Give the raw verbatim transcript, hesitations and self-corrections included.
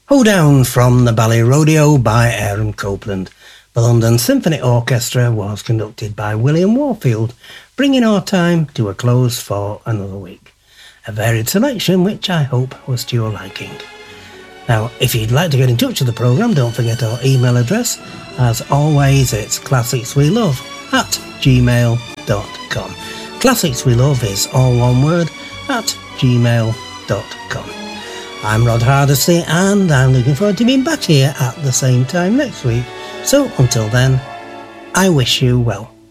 Hoedown from the Ballet Rodeo by Aaron Copland. The London Symphony Orchestra was conducted by William Warfield, bringing our time to a close for another week. A varied selection which I hope was to your liking. Now, if you'd like to get in touch with the programme, don't forget our email address. As always, it's classicswelove at gmail dot com. Classics We Love is all one word, at gmail dot com. I'm Rod Hardesty, and I'm looking forward to being back here at the same time next week. So until then, I wish you well.